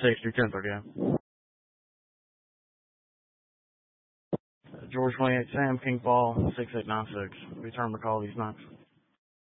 6 through 10:30 a.m. George 28 Sam, King Fall, 6896. Return the call these nights.